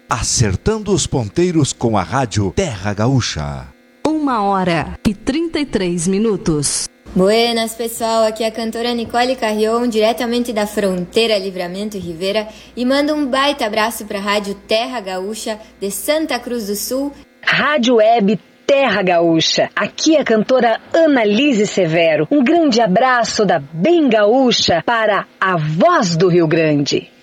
acertando os ponteiros com a rádio Terra Gaúcha. 1h33. Buenas, pessoal, aqui é a cantora Nicole Carrion, diretamente da fronteira Livramento e Rivera, e manda um baita abraço para a rádio Terra Gaúcha de Santa Cruz do Sul. Rádio Web Terra Gaúcha, aqui é a cantora Annalise Severo. Um grande abraço da Bem Gaúcha para a Voz do Rio Grande.